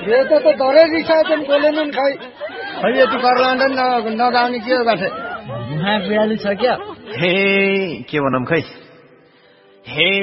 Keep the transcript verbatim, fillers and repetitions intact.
यो त धरै रिसाएछन् बोलेनन् खै खै यति कर लाँदा नगाउने के हो बाटे बिहाली छ क्या हे के भनौँ खै हे